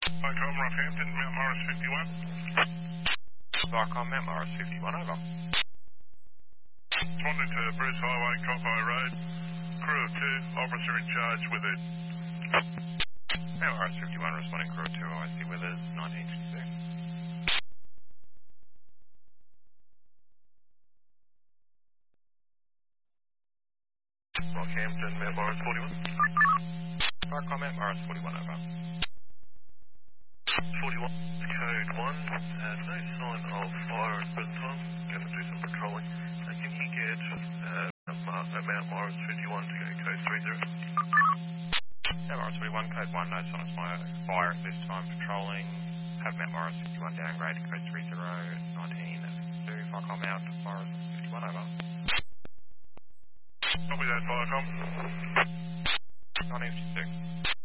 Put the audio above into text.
Vicom, Rockhampton, Mount Morris 51. Vicom, Mount Morris 51, over. Responding to Bruce Highway, Coffey Road. Crew of 2, officer in charge with it. Mount Morris 51, responding crew of 2, OIC Withers, 1962. Rockhampton, Mount Morris 41. Vicom, Mount Morris 41, over. 41, code 1. No sign of fire at present time. Going to do some patrolling. Can you get Mount Morris 51 to go code 30? Mount Morris 41, code 1, no sign of fire at this time, patrolling. Have Mount Morris 51 downgraded, code 30, 1962. Vicom, Mount Morris 51, over. Copy that, Vicom. 1962.